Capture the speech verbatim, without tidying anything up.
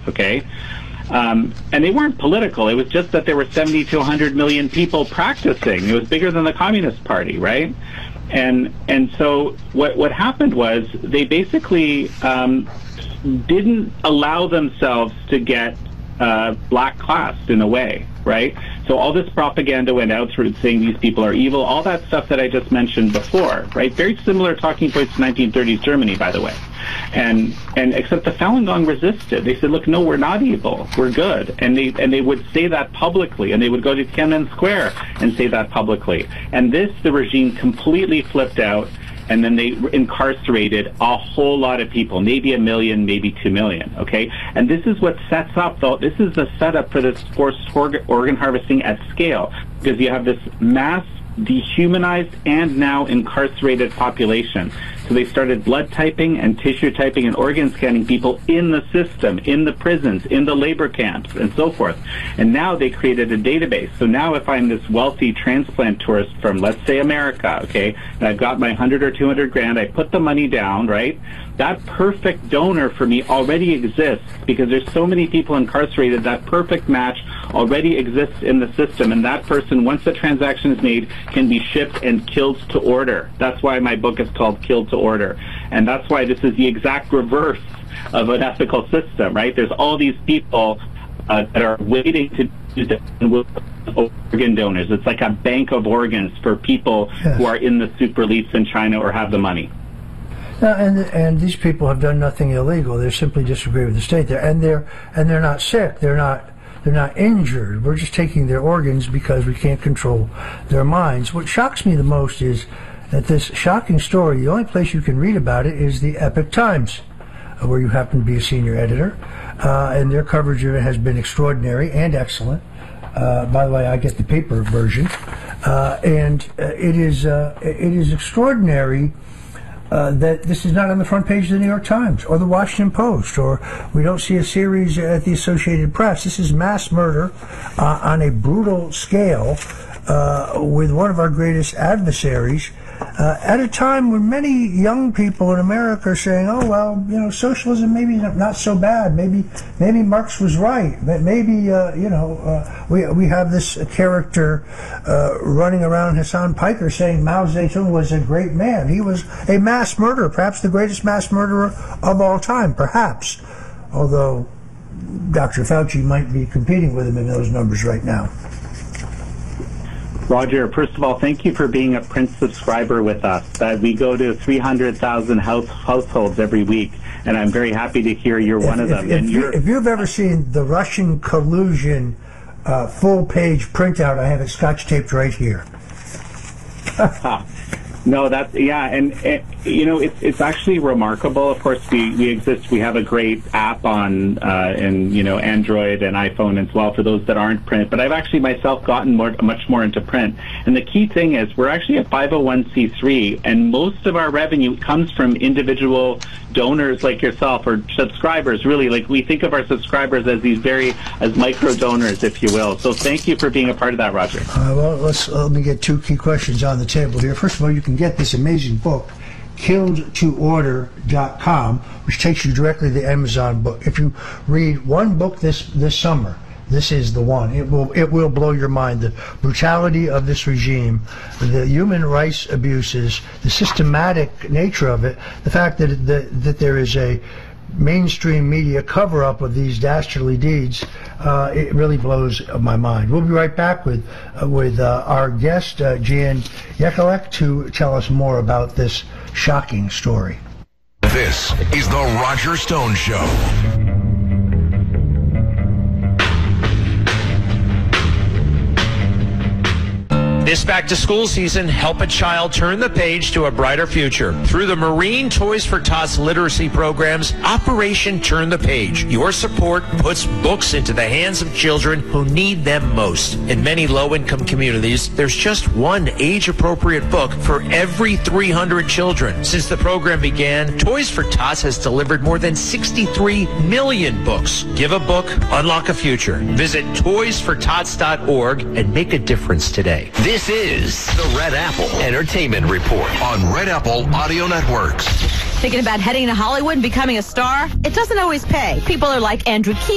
okay? Um, and they weren't political. It was just that there were seventy to one hundred million people practicing. It was bigger than the Communist Party, right? And and so what what happened was they basically um, didn't allow themselves to get uh, black-classed in a way, right? So all this propaganda went out through saying these people are evil, all that stuff that I just mentioned before, right? Very similar talking points to nineteen thirties Germany, by the way. And and except the Falun Gong resisted. They said, look, no, we're not evil. We're good. And they and they would say that publicly. And they would go to Tiananmen Square and say that publicly. And this, the regime completely flipped out. And then they incarcerated a whole lot of people, maybe a million, maybe two million, okay? And this is what sets up, though, this is the setup for this forced organ harvesting at scale, because you have this mass dehumanized and now incarcerated population. So they started blood typing and tissue typing and organ scanning people in the system, in the prisons, in the labor camps, and so forth. And now they created a database. So now if I'm this wealthy transplant tourist from, let's say, America, okay, and I've got my one hundred or two hundred grand, I put the money down, right? That perfect donor for me already exists because there's so many people incarcerated. That perfect match already exists in the system, and that person, once the transaction is made, can be shipped and killed to order. That's why my book is called Killed to Order, and that's why this is the exact reverse of an ethical system, right? There's all these people uh, that are waiting to do this with organ donors. It's like a bank of organs for people yes. who are in the super elites in China or have the money. Now, and and these people have done nothing illegal. They simply disagree with the state. There, and they're and they're not sick. They're not they're not injured. We're just taking their organs because we can't control their minds. What shocks me the most is that this shocking story. The only place you can read about it is the Epoch Times, where you happen to be a senior editor, uh, and their coverage of it has been extraordinary and excellent. Uh, by the way, I get the paper version, uh, and uh, it is uh, it is extraordinary. Uh, that this is not on the front page of the New York Times or the Washington Post, or we don't see a series at the Associated Press. This is mass murder uh, on a brutal scale uh, with one of our greatest adversaries uh, at a time when many young people in America are saying, oh, well, you know, socialism maybe not so bad. Maybe maybe Marx was right. Maybe, uh, you know, uh, we, we have this character uh, running around, Hassan Piker, saying Mao Zedong was a great man. He was a mass murderer, perhaps the greatest mass murderer of all time, perhaps. Although Doctor Fauci might be competing with him in those numbers right now. Roger, first of all, thank you for being a Prince subscriber with us. Uh, we go to three hundred thousand house, households every week, and I'm very happy to hear you're if, one of if, them. If, and you, you're, if you've ever seen the Russian collusion uh, full-page printout, I have it scotch-taped right here. ah, no, that's, yeah, and, and you know, it's it's actually remarkable. Of course, we, we exist. We have a great app on, uh, in, you know, Android and iPhone as well for those that aren't print. But I've actually myself gotten more, much more into print. And the key thing is we're actually a five oh one c three, and most of our revenue comes from individual donors like yourself, or subscribers, really. Like, we think of our subscribers as these very, as micro donors, if you will. So thank you for being a part of that, Roger. Uh, well, let's, uh, let me get two key questions on the table here. First of all, you can get this amazing book, killed to order dot com, which takes you directly to the Amazon book. If you read one book this this summer, this is the one. It will it will blow your mind. The brutality of this regime, the human rights abuses, the systematic nature of it, the fact that that, that there is a mainstream media cover-up of these dastardly deeds, uh, it really blows my mind. We'll be right back with uh, with uh, our guest, uh, Jan Jekielek, to tell us more about this shocking story. This is the Roger Stone Show. This back-to-school season, help a child turn the page to a brighter future. Through the Marine Toys for Tots literacy programs, Operation Turn the Page. Your support puts books into the hands of children who need them most. In many low-income communities, there's just one age-appropriate book for every three hundred children. Since the program began, Toys for Tots has delivered more than sixty-three million books. Give a book, unlock a future. Visit toys for tots dot org and make a difference today. This is the Red Apple Entertainment Report on Red Apple Audio Networks. Thinking about heading to Hollywood and becoming a star? It doesn't always pay. People are like Andrew Keith.